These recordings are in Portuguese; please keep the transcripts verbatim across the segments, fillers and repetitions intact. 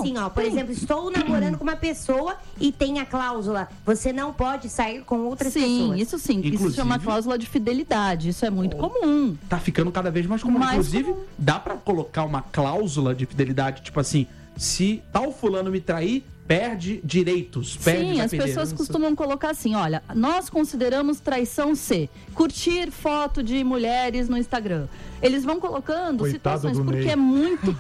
assim, ó, por exemplo, estou namorando com uma pessoa e tem a cláusula, você não pode sair com outras sim, pessoas. Sim, isso sim. Inclusive, isso chama cláusula de fidelidade. Isso é muito oh, comum. Tá ficando cada vez mais comum. Mais Inclusive, comum. Dá pra colocar uma cláusula de fidelidade, tipo assim, se tal fulano me trair, perde direitos. Perde, sim, as pessoas costumam colocar assim, olha, nós consideramos traição ser curtir foto de mulheres no Instagram. Eles vão colocando Coitado situações porque Ney. é muito...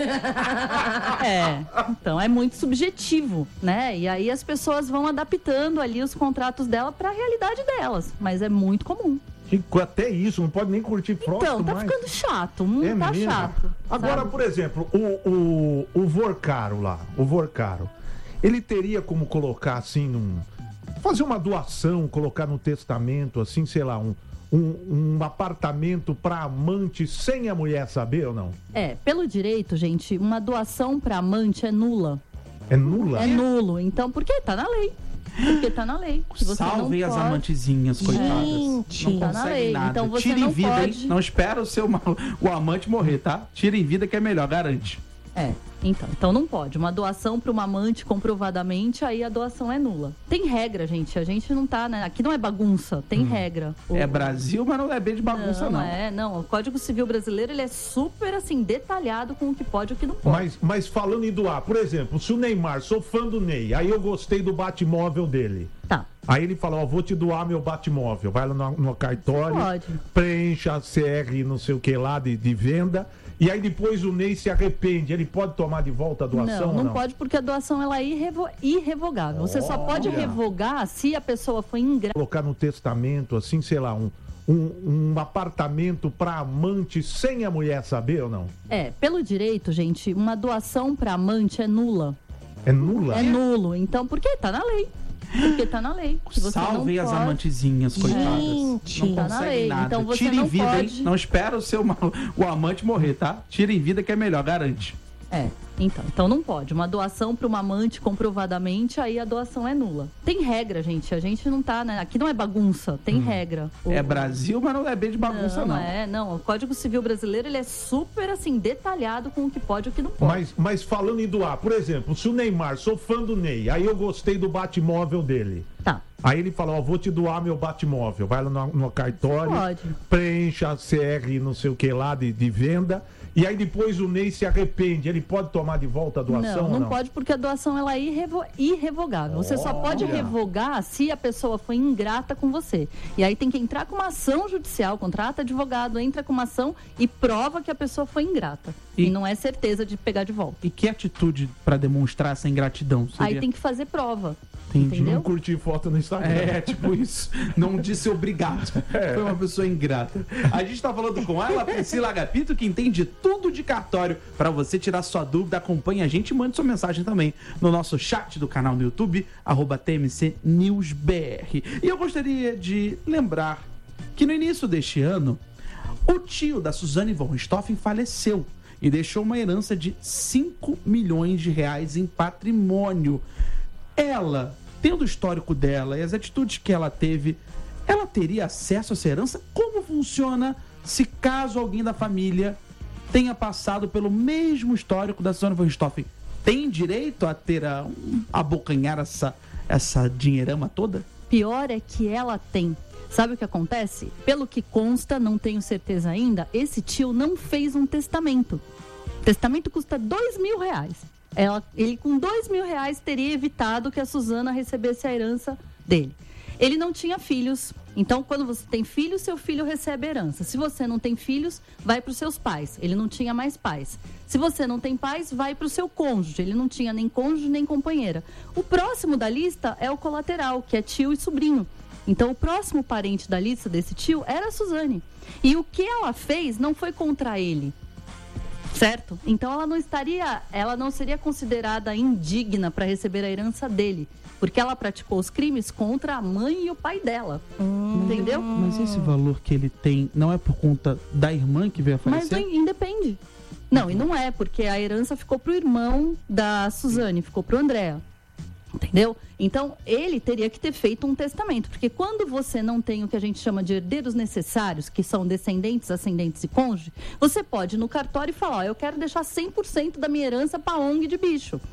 é, então é muito subjetivo, né? E aí as pessoas vão adaptando ali os contratos dela para a realidade delas, mas é muito comum. Até isso, não pode nem curtir foto. Então, tá mais. ficando chato, hum, É tá mesmo? chato. Agora, sabe? por exemplo, o, o, o Vorcaro lá, o Vorcaro, ele teria como colocar assim, num, fazer uma doação, colocar no testamento, assim, sei lá, um, um, um apartamento para amante sem a mulher saber ou não? É, pelo direito, gente, uma doação para amante é nula. É nula? É nulo, então, porque tá na lei. Porque tá na lei. Que você Salvem não as pode... amantezinhas, coitadas. Gente, não tá na conseguem lei. nada. Então você Tira em não vida, pode... hein? Não espera o, seu, o amante morrer, tá? Tira em vida que é melhor, garante. É, então, então não pode. Uma doação para uma amante comprovadamente, aí a doação é nula. Tem regra, gente. A gente não tá, né? Aqui não é bagunça, tem hum. regra. O... É Brasil, mas não é bem de bagunça, não. Não, é, não. O Código Civil brasileiro, ele é super, assim, detalhado com o que pode e o que não pode. Mas, mas falando em doar, por exemplo, se o Neymar, sou fã do Ney, aí eu gostei do Batmóvel dele. Tá. Aí ele fala, ó, vou te doar meu Batmóvel. Vai lá no, no cartório, pode. preencha a C R não sei o que lá de, de venda. E aí depois o Ney se arrepende. Ele pode tomar de volta a doação não, ou não? não? pode porque a doação ela é irrevo... irrevogável. Você só pode revogar se a pessoa foi ingrata. Colocar no testamento, assim, sei lá, um, um, um apartamento para amante sem a mulher saber ou não? É, pelo direito, gente, uma doação para amante é nula. É nula? É nulo. Então, porque tá na lei. Porque tá na lei. Você Salvem não as pode... amantezinhas, coitadas. Gente, não tá na lei. nada. Então você Tira não em vida, pode... hein? Não espera o, seu, o amante morrer, tá? Tira em vida que é melhor, garante. É, então, então não pode. Uma doação para uma amante comprovadamente, aí a doação é nula. Tem regra, gente. A gente não tá, né? Aqui não é bagunça, tem hum. regra. O... É Brasil, mas não é bem de bagunça, não. Não, é, não. O Código Civil brasileiro, ele é super, assim, detalhado com o que pode e o que não pode. Mas, mas falando em doar, por exemplo, se o Neymar, sou fã do Ney, aí eu gostei do Batmóvel dele. Tá. Aí ele fala, ó, vou te doar meu Batmóvel. Vai lá no, no cartório, pode. preencha a C R não sei o que lá de, de venda. E aí depois o Ney se arrepende. Ele pode tomar de volta a doação não, ou não? não? pode porque a doação ela é irrevo... irrevogável. Você só pode revogar se a pessoa foi ingrata com você. E aí tem que entrar com uma ação judicial, contrata advogado, entra com uma ação e prova que a pessoa foi ingrata. E, e não é certeza de pegar de volta. E que atitude para demonstrar essa ingratidão? Seria? Aí tem que fazer prova. Entendi. Entendeu? Não curtir foto no Instagram. É, tipo isso. Não disse obrigado. É. Foi uma pessoa ingrata. A gente tá falando com ela, Priscila Agapito, que entende tudo de cartório. Para você tirar sua dúvida, acompanhe a gente e mande sua mensagem também no nosso chat do canal no YouTube, arroba T M C News B R. E eu gostaria de lembrar que no início deste ano, o tio da Suzane von Richthofen faleceu e deixou uma herança de cinco milhões de reais em patrimônio. Ela, tendo o histórico dela e as atitudes que ela teve, ela teria acesso a essa herança? Como funciona se caso alguém da família tenha passado pelo mesmo histórico da Suzane von Richthofen? Tem direito a ter a, a abocanhar essa, essa dinheirama toda? Pior é que ela tem. Sabe o que acontece? Pelo que consta, não tenho certeza ainda, esse tio não fez um testamento. O testamento custa dois mil reais. Ela, ele com dois mil reais teria evitado que a Suzana recebesse a herança dele. Ele não tinha filhos, então quando você tem filhos, seu filho recebe a herança. Se você não tem filhos, vai para os seus pais. Ele não tinha mais pais. Se você não tem pais, vai para o seu cônjuge. Ele não tinha nem cônjuge nem companheira. O próximo da lista é o colateral, que é tio e sobrinho. Então o próximo parente da lista desse tio era a Suzane. E o que ela fez não foi contra ele. Certo? Então ela não estaria, ela não seria considerada indigna para receber a herança dele, porque ela praticou os crimes contra a mãe e o pai dela. Hum, entendeu? Mas esse valor que ele tem não é por conta da irmã que veio a falecer? Mas independe. Não, e não é, porque a herança ficou pro irmão da Suzane, ficou pro André. Entendeu? Então, ele teria que ter feito um testamento, porque quando você não tem o que a gente chama de herdeiros necessários, que são descendentes, ascendentes e cônjuge, você pode ir no cartório e falar, ó, eu quero deixar cem por cento da minha herança para a O N G de bicho.